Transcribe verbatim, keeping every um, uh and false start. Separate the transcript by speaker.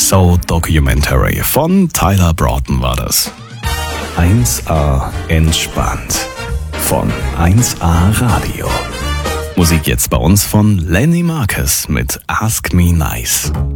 Speaker 1: So Documentary von Tyler Broughton war das. eins A entspannt von eins A Radio. Musik jetzt bei uns von Lenny Marcus mit Ask Me Nice.